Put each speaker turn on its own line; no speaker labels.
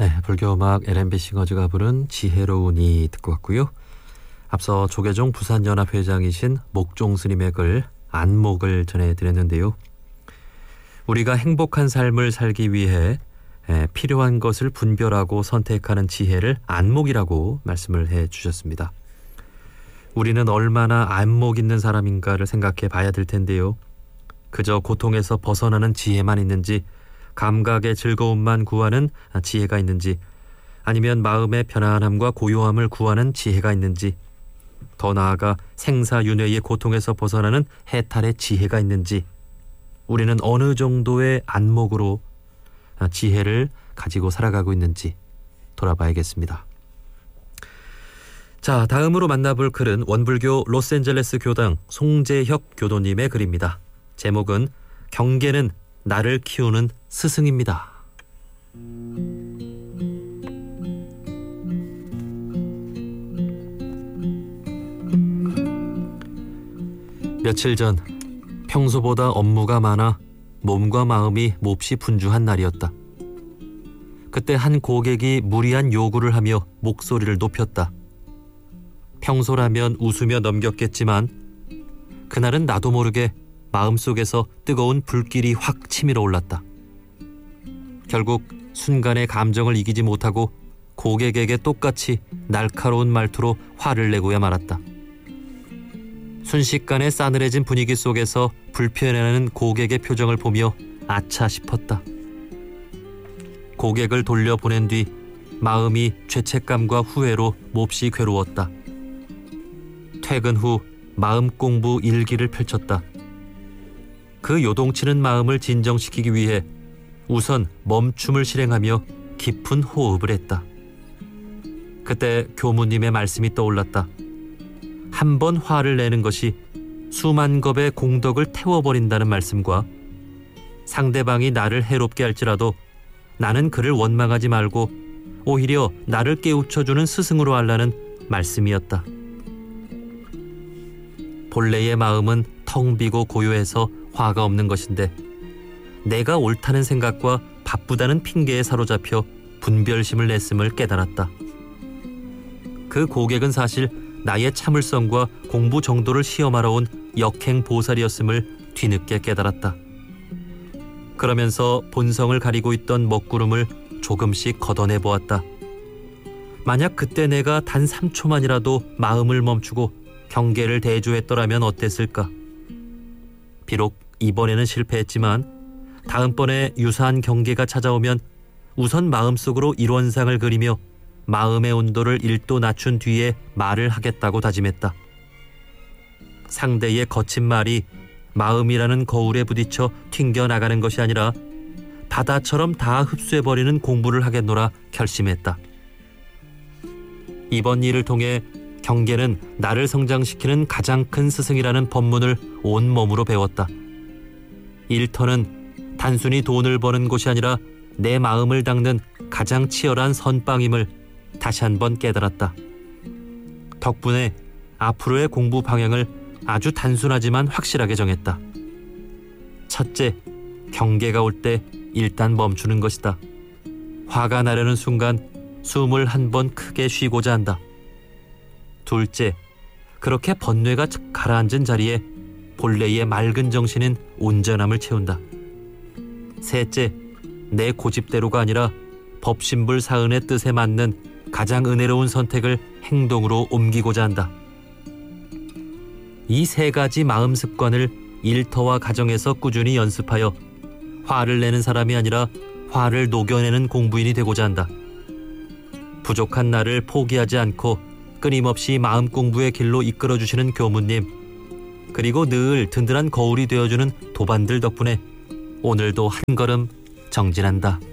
네, 불교음악 LMB 싱어즈가 부른 지혜로우니 듣고 왔고요. 앞서 조계종 부산연합회장이신 목종 스님의 글 안목을 전해드렸는데요. 우리가 행복한 삶을 살기 위해 필요한 것을 분별하고 선택하는 지혜를 안목이라고 말씀을 해주셨습니다. 우리는 얼마나 안목 있는 사람인가를 생각해 봐야 될 텐데요. 그저 고통에서 벗어나는 지혜만 있는지, 감각의 즐거움만 구하는 지혜가 있는지, 아니면 마음의 편안함과 고요함을 구하는 지혜가 있는지, 더 나아가 생사윤회의 고통에서 벗어나는 해탈의 지혜가 있는지, 우리는 어느 정도의 안목으로 지혜를 가지고 살아가고 있는지 돌아봐야겠습니다. 자, 다음으로 만나볼 글은 원불교 로스앤젤레스 교당 송재혁 교도님의 글입니다. 제목은 경계는 나를 키우는 스승입니다. 며칠 전 평소보다 업무가 많아 몸과 마음이 몹시 분주한 날이었다. 그때 한 고객이 무리한 요구를 하며 목소리를 높였다. 평소라면 웃으며 넘겼겠지만 그날은 나도 모르게 마음속에서 뜨거운 불길이 확 치밀어 올랐다. 결국 순간의 감정을 이기지 못하고 고객에게 똑같이 날카로운 말투로 화를 내고야 말았다. 순식간에 싸늘해진 분위기 속에서 불편해하는 고객의 표정을 보며 아차 싶었다. 고객을 돌려보낸 뒤 마음이 죄책감과 후회로 몹시 괴로웠다. 퇴근 후 마음 공부 일기를 펼쳤다. 그 요동치는 마음을 진정시키기 위해 우선 멈춤을 실행하며 깊은 호흡을 했다. 그때 교무님의 말씀이 떠올랐다. 한 번 화를 내는 것이 수만 겁의 공덕을 태워버린다는 말씀과 상대방이 나를 해롭게 할지라도 나는 그를 원망하지 말고 오히려 나를 깨우쳐주는 스승으로 하라는 말씀이었다. 본래의 마음은 텅 비고 고요해서 화가 없는 것인데 내가 옳다는 생각과 바쁘다는 핑계에 사로잡혀 분별심을 냈음을 깨달았다. 그 고객은 사실 나의 참을성과 공부 정도를 시험하러 온 역행 보살이었음을 뒤늦게 깨달았다. 그러면서 본성을 가리고 있던 먹구름을 조금씩 걷어내 보았다. 만약 그때 내가 단 3초만이라도 마음을 멈추고 경계를 대조했더라면 어땠을까? 비록 이번에는 실패했지만 다음번에 유사한 경계가 찾아오면 우선 마음속으로 일원상을 그리며 마음의 온도를 1도 낮춘 뒤에 말을 하겠다고 다짐했다. 상대의 거친 말이 마음이라는 거울에 부딪혀 튕겨나가는 것이 아니라 바다처럼 다 흡수해버리는 공부를 하겠노라 결심했다. 이번 일을 통해 경계는 나를 성장시키는 가장 큰 스승이라는 법문을 온몸으로 배웠다. 일터는 단순히 돈을 버는 곳이 아니라 내 마음을 닦는 가장 치열한 선방임을 다시 한번 깨달았다. 덕분에 앞으로의 공부 방향을 아주 단순하지만 확실하게 정했다. 첫째, 경계가 올 때 일단 멈추는 것이다. 화가 나려는 순간 숨을 한 번 크게 쉬고자 한다. 둘째, 그렇게 번뇌가 가라앉은 자리에 본래의 맑은 정신인 온전함을 채운다. 셋째, 내 고집대로가 아니라 법신불사은의 뜻에 맞는 가장 은혜로운 선택을 행동으로 옮기고자 한다. 이 세 가지 마음 습관을 일터와 가정에서 꾸준히 연습하여 화를 내는 사람이 아니라 화를 녹여내는 공부인이 되고자 한다. 부족한 나를 포기하지 않고 끊임없이 마음 공부의 길로 이끌어주시는 교무님, 그리고 늘 든든한 거울이 되어주는 도반들 덕분에 오늘도 한 걸음 정진한다.